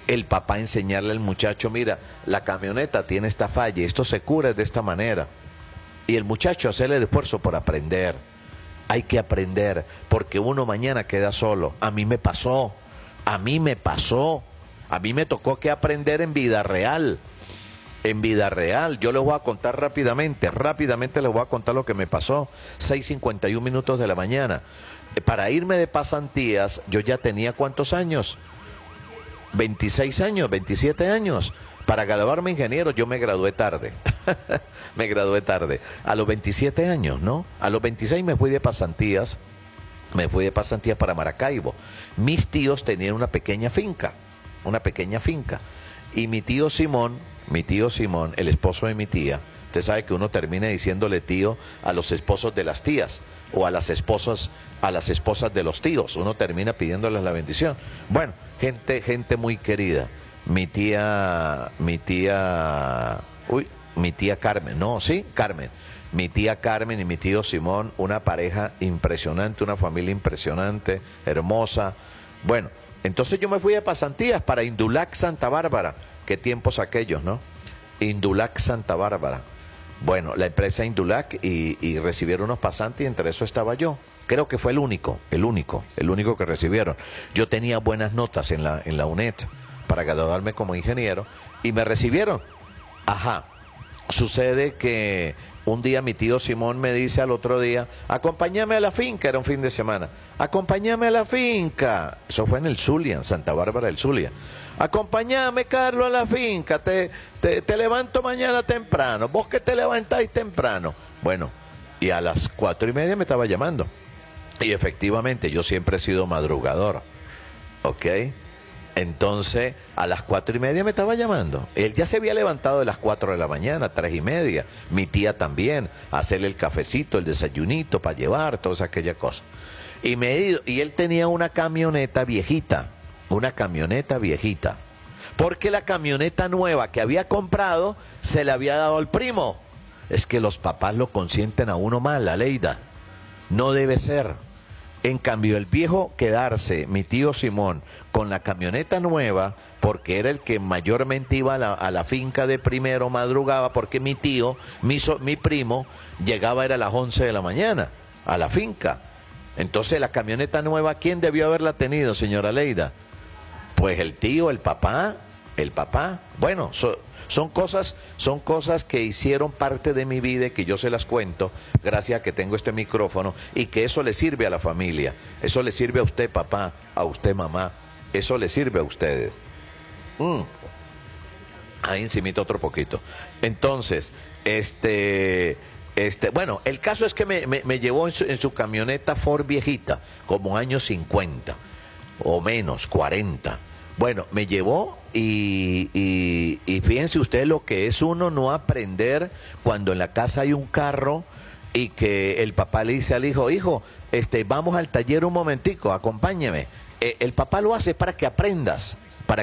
El papá enseñarle al muchacho, mira, la camioneta tiene esta falla, esto se cura de esta manera. Y el muchacho hacerle el esfuerzo por aprender. Hay que aprender, porque uno mañana queda solo. A mí me pasó, a mí me pasó, a mí me tocó que aprender en vida real. En vida real, yo les voy a contar rápidamente les voy a contar lo que me pasó. 6:51 de la mañana. Para irme de pasantías, yo ya tenía ¿cuántos años? 26 años, 27 años. Para graduarme ingeniero, yo me gradué tarde. Me gradué tarde. A los 27 años, ¿no? A los 26 me fui de pasantías. Me fui de pasantías para Maracaibo. Mis tíos tenían una pequeña finca. Y mi tío Simón, el esposo de mi tía, usted sabe que uno termina diciéndole tío a los esposos de las tías o a las esposas de los tíos. Uno termina pidiéndoles la bendición. Bueno, gente muy querida. Mi tía Carmen, Carmen. Mi tía Carmen y mi tío Simón, una pareja impresionante, una familia impresionante, hermosa. Bueno, entonces yo me fui de pasantías para Indulac, Santa Bárbara. Qué tiempos aquellos, ¿no? Indulac, Santa Bárbara. Bueno, la empresa Indulac y recibieron unos pasantes y entre eso estaba yo. Creo que fue el único que recibieron. Yo tenía buenas notas en la UNED para graduarme como ingeniero y me recibieron. Ajá. Sucede que un día mi tío Simón me dice al otro día, acompáñame a la finca, era un fin de semana, acompáñame a la finca. Eso fue en el Zulia, en Santa Bárbara del Zulia. Acompáñame, Carlos, a la finca, te levanto mañana temprano, vos que te levantáis temprano. Bueno, y a las 4:30 me estaba llamando. Y efectivamente, yo siempre he sido madrugador, ¿ok? Entonces, a las 4:30 me estaba llamando. Él ya se había levantado de las 4 de la mañana, 3:30. Mi tía también, a hacerle el cafecito, el desayunito para llevar, todas aquellas cosas. Y él tenía una camioneta viejita, porque la camioneta nueva que había comprado se le había dado al primo. Es que los papás lo consienten a uno mal, Aleida. No debe ser. En cambio, el viejo quedarse, mi tío Simón, con la camioneta nueva, porque era el que mayormente iba a la finca de primero, madrugaba, porque mi tío, mi primo, llegaba era a las 11 de la mañana a la finca. Entonces, la camioneta nueva, ¿quién debió haberla tenido, señora Leida? Pues el tío, el papá. Bueno, son cosas que hicieron parte de mi vida y que yo se las cuento gracias a que tengo este micrófono y que eso le sirve a la familia. Eso le sirve a usted, papá, a usted, mamá. Eso le sirve a ustedes. Ahí encimita otro poquito. Entonces, bueno, el caso es que me llevó en su camioneta Ford viejita, como años 50 o menos, 40. Bueno, me llevó y fíjense ustedes lo que es uno no aprender cuando en la casa hay un carro y que el papá le dice al hijo, hijo, vamos al taller un momentico, acompáñame. El papá lo hace para que aprendas.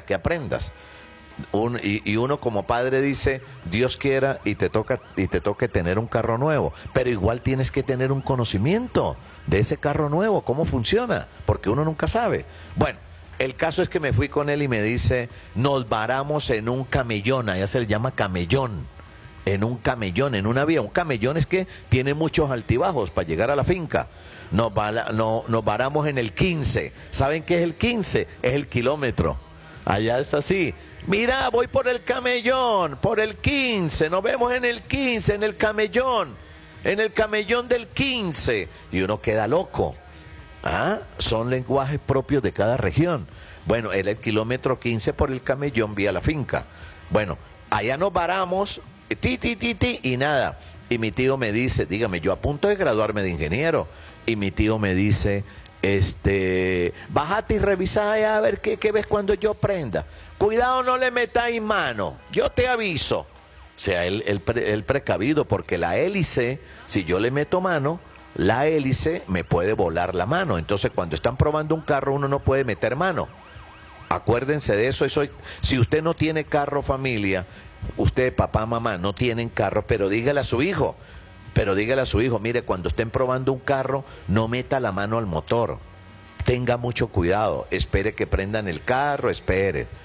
Y uno como padre dice, Dios quiera y te toque tener un carro nuevo, pero igual tienes que tener un conocimiento de ese carro nuevo, cómo funciona, porque uno nunca sabe. Bueno, el caso es que me fui con él y me dice, nos varamos en un camellón, allá se le llama camellón, en una vía. Un camellón es que tiene muchos altibajos para llegar a la finca. Nos varamos en el 15. ¿Saben qué es el 15? Es el kilómetro. Allá es así. Mira, voy por el camellón, por el 15. Nos vemos en el 15, en el camellón del 15. Y uno queda loco. Son lenguajes propios de cada región. Bueno, era el kilómetro 15 por el camellón vía la finca. Bueno, allá nos varamos, y nada. Y mi tío me dice, dígame, yo a punto de graduarme de ingeniero. Y mi tío me dice, bájate y revisa a ver qué ves cuando yo prenda. Cuidado, no le metáis mano, yo te aviso. O sea, el precavido, porque la hélice, si yo le meto mano, la hélice me puede volar la mano. Entonces, cuando están probando un carro, uno no puede meter mano. Acuérdense de eso. Si usted no tiene carro, familia, usted, papá, mamá, no tienen carro, pero dígale a su hijo, mire, cuando estén probando un carro, no meta la mano al motor. Tenga mucho cuidado, espere que prendan el carro, espere.